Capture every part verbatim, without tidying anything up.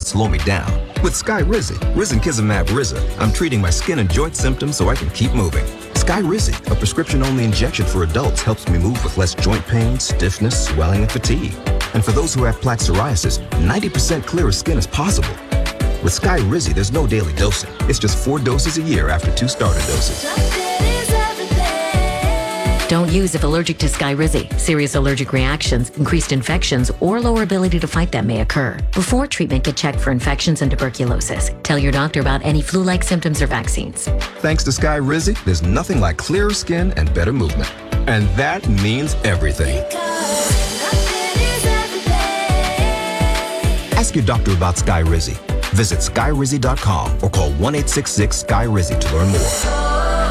slow me down. With Skyrizi, risankizumab Riza, I'm treating my skin and joint symptoms so I can keep moving. Skyrizi, a prescription-only injection for adults, helps me move with less joint pain, stiffness, swelling, and fatigue. And for those who have plaque psoriasis, ninety percent clearer skin is possible. With Skyrizi, there's no daily dosing. It's just four doses a year after two starter doses. Don't use if allergic to Skyrizi. Serious allergic reactions, increased infections, or lower ability to fight them may occur. Before treatment, get checked for infections and tuberculosis. Tell your doctor about any flu-like symptoms or vaccines. Thanks to Skyrizi, there's nothing like clearer skin and better movement. And that means everything. Ask your doctor about Skyrizi. Visit skyrizi dot com or call one eight six six Sky Rizi to learn more.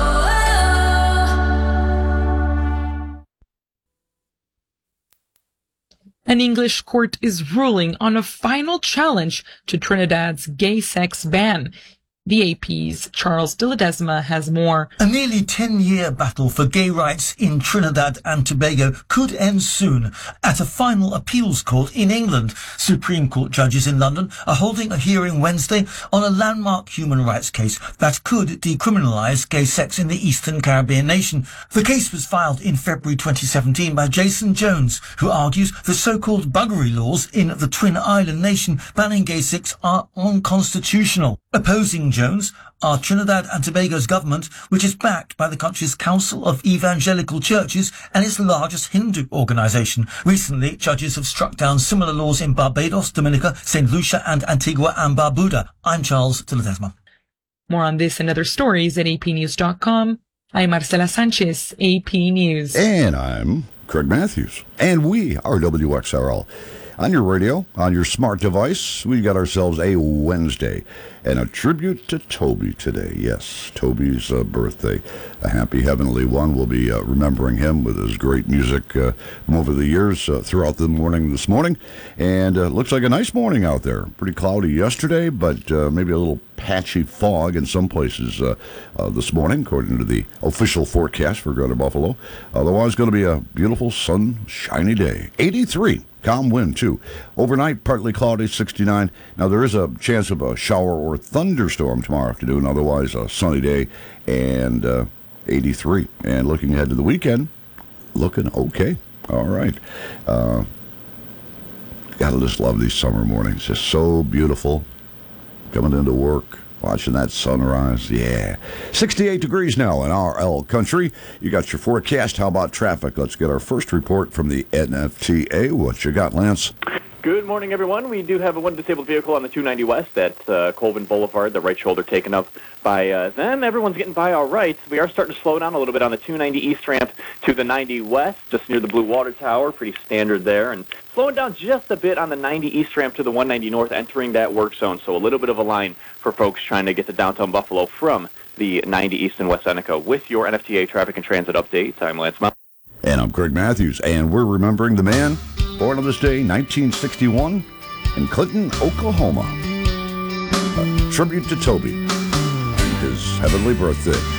An English court is ruling on a final challenge to Trinidad's gay sex ban. The A P's Charles de Ledesma has more. A nearly ten-year battle for gay rights in Trinidad and Tobago could end soon at a final appeals court in England. Supreme Court judges in London are holding a hearing Wednesday on a landmark human rights case that could decriminalise gay sex in the Eastern Caribbean nation. The case was filed in February twenty seventeen by Jason Jones, who argues the so-called buggery laws in the Twin Island nation banning gay sex are unconstitutional. Opposing Jones are Trinidad and Tobago's government, which is backed by the country's Council of Evangelical Churches and its largest Hindu organisation. Recently, judges have struck down similar laws in Barbados, Dominica, Saint Lucia and Antigua and Barbuda. I'm Charles de Ledesma. More on this and other stories at a p news dot com. I'm Marcela Sanchez, A P News. And I'm Craig Matthews. And we are W X R L. On your radio, on your smart device, we got ourselves a Wednesday and a tribute to Toby today. Yes, Toby's uh, birthday. A happy heavenly one. We'll be uh, remembering him with his great music uh, from over the years uh, throughout the morning this morning. And uh, looks like a nice morning out there. Pretty cloudy yesterday, but uh, maybe a little patchy fog in some places uh, uh, this morning, according to the official forecast for Greater Buffalo. Otherwise, going to be a beautiful, sunshiny day. eighty-three. Calm wind, too. Overnight, partly cloudy, sixty-nine. Now, there is a chance of a shower or thunderstorm tomorrow afternoon. Otherwise, a sunny day and uh, eighty-three. And looking ahead to the weekend, looking okay. All right. Uh, gotta just love these summer mornings. Just so beautiful. Coming into work, watching that sunrise. Yeah. sixty-eight degrees now in R L country. You got your forecast. How about traffic? Let's get our first report from the N F T A. What you got, Lance? Good morning, everyone. We do have a one disabled vehicle on the two ninety West at uh, Colvin Boulevard, the right shoulder taken up by uh, them. Everyone's getting by all right. We are starting to slow down a little bit on the two ninety East ramp to the ninety West, just near the Blue Water Tower. Pretty standard there. And slowing down just a bit on the ninety East ramp to the one ninety North, entering that work zone. So a little bit of a line for folks trying to get to downtown Buffalo from the ninety East and West Seneca. With your N F T A traffic and transit update, I'm Lance Mount. And I'm Craig Matthews. And we're remembering the man born on this day, nineteen sixty-one, in Clinton, Oklahoma. A tribute to Toby and his heavenly birthday.